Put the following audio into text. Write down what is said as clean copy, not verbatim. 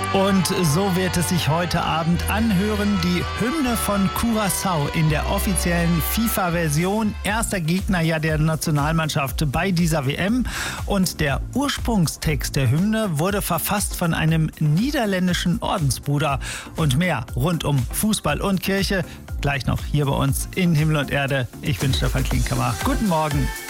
Und so wird es sich heute Abend anhören, die Hymne von Curaçao in der offiziellen FIFA-Version. Erster Gegner ja der Nationalmannschaft bei dieser WM. Und der Ursprungstext der Hymne wurde verfasst von einem niederländischen Ordensbruder. Und mehr rund um Fußball und Kirche gleich noch hier bei uns in Himmel und Erde. Ich bin Stefan Klinkhammer. Guten Morgen.